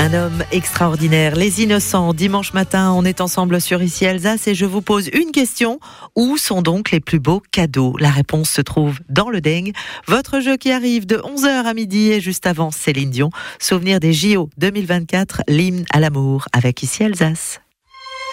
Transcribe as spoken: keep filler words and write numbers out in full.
Un homme extraordinaire, Les Innocents. Dimanche matin, on est ensemble sur Ici Alsace et je vous pose une question. Où sont donc les plus beaux cadeaux? La réponse se trouve dans le Deng. Votre jeu qui arrive de onze heures à midi et juste avant Céline Dion. Souvenir des J O deux mille vingt-quatre, l'hymne à l'amour avec Ici Alsace.